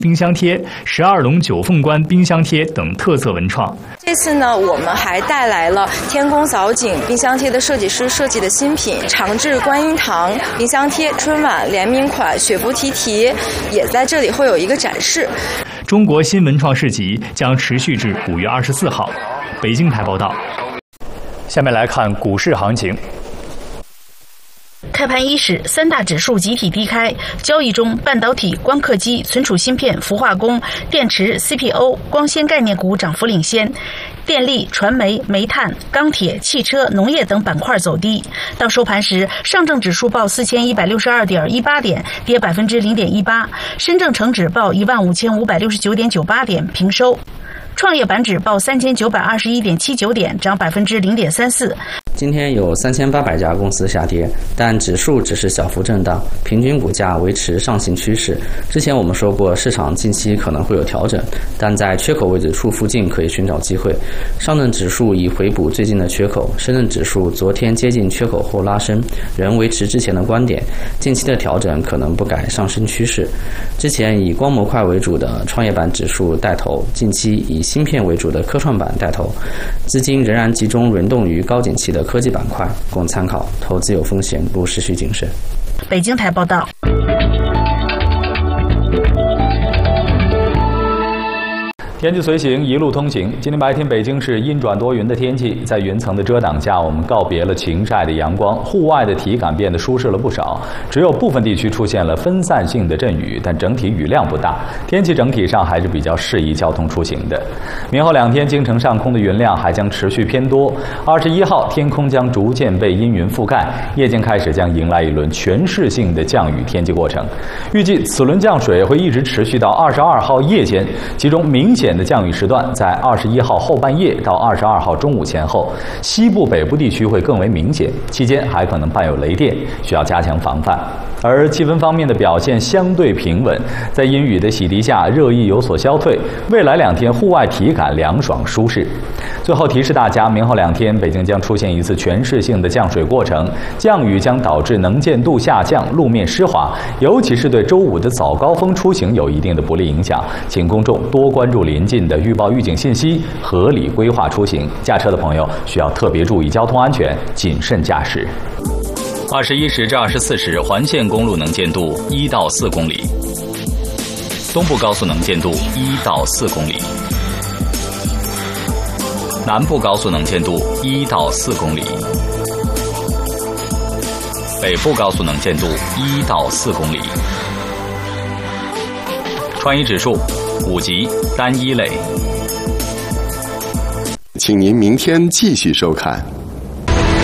冰箱贴、12龙9凤冠冰箱贴等特色文创。 这次呢，我们还带来了天宫藻井冰箱贴的设计师设计的新品长治观音堂冰箱贴春晚联名款雪芙提提，也在这里会有一个展示。 中国新文创市集将持续至5月24号。北京台报道。下面来看股市行情。 开盘伊始，三大指数集体低开，交易中半导体、光刻机、存储芯片、氟化工、电池、CPO、光纤概念股涨幅领先，电力、传媒、煤炭、钢铁、汽车、农业等板块走低。到收盘时，上证指数报4162.18点，跌0.18%；深证成指报15569.98点，平收。创业板指报3921.79点，涨0.34%。 今天有3800家公司下跌，但指数只是小幅震荡，平均股价维持上行趋势。之前我们说过，市场近期可能会有调整，但在缺口位置处附近可以寻找机会。上证指数已回补最近的缺口，深圳指数昨天接近缺口后拉升，仍维持之前的观点，近期的调整可能不改上升趋势。之前以光模块为主的创业板指数带头，近期以芯片为主的科创板带头，资金仍然集中轮动于高景气的科技板块，供参考。投资有风险，勿失去谨慎。 北京台报道。 天气随行，一路通行。今天白天北京是阴转多云的天气，在云层的遮挡下，我们告别了晴晒的阳光，户外的体感变得舒适了不少。只有部分地区出现了分散性的阵雨，但整体雨量不大，天气整体上还是比较适宜交通出行的。明后2天，京城上空的云量还将持续偏多。21号，天空将逐渐被阴云覆盖，夜间开始将迎来一轮全市性的降雨天气过程。预计此轮降水会一直持续到22号夜间，其中明显的降雨时段在21号后半夜到22号中午前后，西部、北部地区会更为明显，期间还可能伴有雷电，需要加强防范。而气温方面的表现相对平稳，在阴雨的洗涤下，热意有所消退。未来2天户外体感凉爽舒适。最后提示大家，明后2天北京将出现一次全市性的降水过程，降雨将导致能见度下降，路面湿滑，尤其是对周5的早高峰出行有一定的不利影响。请公众多关注临近的预报预警信息，合理规划出行。驾车的朋友需要特别注意交通安全，谨慎驾驶。21时至24时，环线公路能见度1到4公里，东部高速能见度1到4公里，南部高速能见度1到4公里，北部高速能见度1到4公里。川渝指数5级，单一类。 请您明天继续收看。